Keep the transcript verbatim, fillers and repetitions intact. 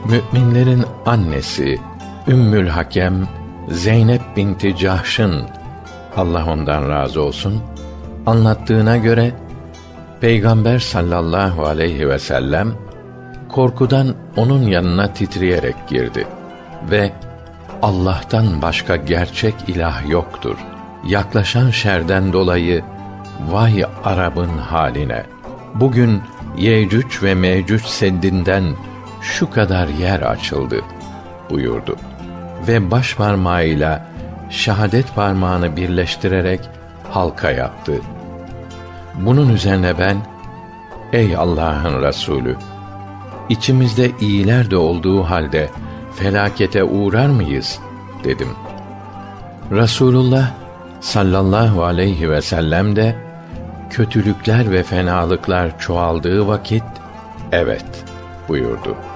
Mü'minlerin annesi Ümmül Hakem Zeynep binti Cahş'ın, Allah ondan razı olsun, anlattığına göre Peygamber sallallahu aleyhi ve sellem korkudan onun yanına titreyerek girdi ve Allah'tan başka gerçek ilah yoktur. Yaklaşan şerden dolayı vay Arap'ın haline. Bugün Yecüc ve Mecüc seddinden şu kadar yer açıldı buyurdu ve baş parmağıyla şahadet parmağını birleştirerek halka yaptı. Bunun üzerine ben, ey Allah'ın Resulü, içimizde iyiler de olduğu halde felakete uğrar mıyız dedim. Resulullah sallallahu aleyhi ve sellem de kötülükler ve fenalıklar çoğaldığı vakit evet buyurdu.